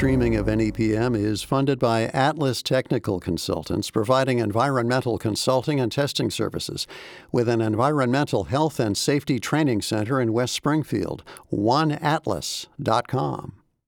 streaming of NEPM is funded by Atlas Technical Consultants, providing environmental consulting and testing services with an environmental health and safety training center in West Springfield. OneAtlas.com.